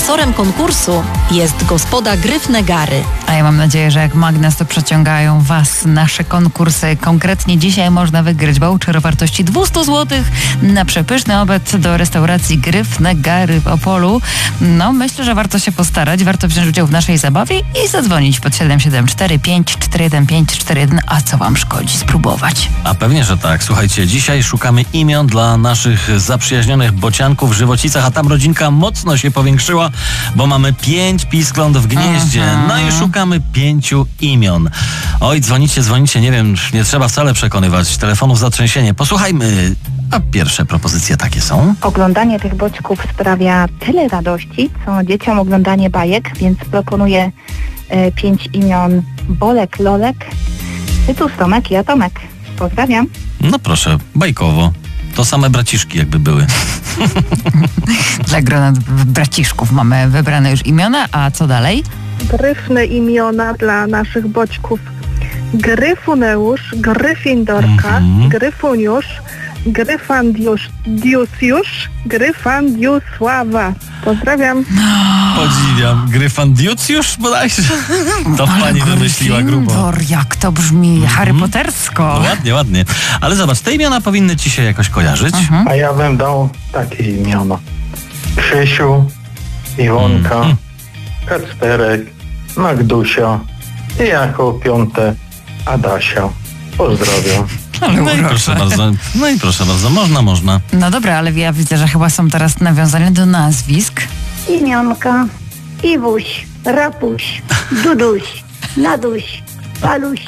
Sponsorem konkursu jest Gospoda Gryfne Gary. A ja mam nadzieję, że jak magnes to przeciągają Was nasze konkursy. Konkretnie dzisiaj można wygrać voucher o wartości 200 zł na przepyszny obiad do restauracji Gryfne Gary w Opolu. No, myślę, że warto się postarać, warto wziąć udział w naszej zabawie i zadzwonić pod 774 541 A co Wam szkodzi spróbować? A pewnie, że tak. Słuchajcie, dzisiaj szukamy imion dla naszych zaprzyjaźnionych bocianków w Żywocicach, a tam rodzinka mocno się powiększyła, bo mamy 5 piskląt w gnieździe. No i szukamy 5 imion. Oj, dzwonicie, nie wiem, nie trzeba wcale przekonywać. Telefonów zatrzęsienie. Posłuchajmy. A pierwsze propozycje takie są. Oglądanie tych boczków sprawia tyle radości, co dzieciom oglądanie bajek, więc proponuję 5 imion: Bolek, Lolek, Tytus, Tomek i Atomek. Pozdrawiam. No proszę, bajkowo. To same braciszki jakby były. Dla grona braciszków mamy wybrane już imiona, a co dalej? Gryfne imiona dla naszych boćków: Gryfuneusz, Gryfindorka, Gryfuniusz, Gryfandiusz, Gryfandiusława. Pozdrawiam. Podziwiam. Gryfandiucjusz bodajże? To pani wymyśliła grubo. Gryffindor, jak to brzmi Harry Pottersko. No ładnie. Ale zobacz, te imiona powinny ci się jakoś kojarzyć. A ja bym dał takie imiona: Krzysiu, Iwonka, Kacperek, Magdusia i jako 5 Adasia. Pozdrawiam. No i proszę bardzo, można. No dobra, ale ja widzę, że chyba są teraz nawiązania do nazwisk. Imionka, Iwuś, Rapuś, Duduś, Naduś, Paluś.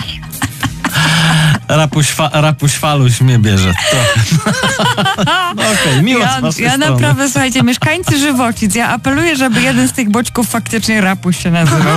Rapuś Faluś mnie bierze. No okej, miło z waszej Ja strony. naprawdę, słuchajcie, mieszkańcy Żywocic, ja apeluję, żeby jeden z tych boćków faktycznie Rapuś się nazywał.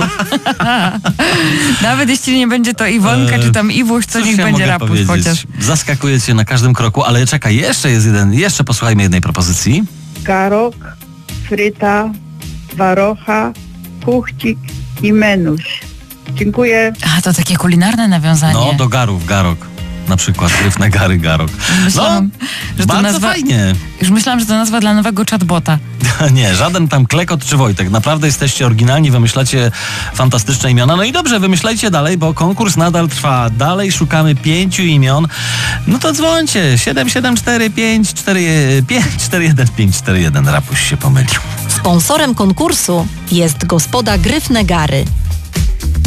Nawet jeśli nie będzie to Iwonka czy tam Iwuś, to Cóż niech ja będzie mogę Rapuś powiedzieć? chociaż. Zaskakuje cię na każdym kroku, ale czekaj, jeszcze jest jeden, jeszcze posłuchajmy jednej propozycji. Garok, Fryta, Warocha, Kuchcik i Menuś. Dziękuję. A, to takie kulinarne nawiązanie. No, do garok. Na przykład Gryfne Gary, Garok. Myślałam, że to bardzo nazwa... fajnie. Już myślałam, że to nazwa dla nowego chatbota. Nie, żaden tam Klekot czy Wojtek. Naprawdę jesteście oryginalni, wymyślacie fantastyczne imiona. No i dobrze, wymyślajcie dalej, bo konkurs nadal trwa. Dalej szukamy 5 imion. No to dzwońcie. 774 541 541. Rapuś się pomylił. Sponsorem konkursu jest Gospoda Gryfne Gary.